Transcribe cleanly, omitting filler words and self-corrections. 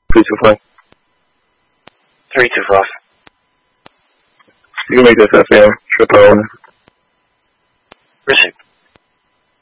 325. 325. You can make this FM, triple owner. Receive.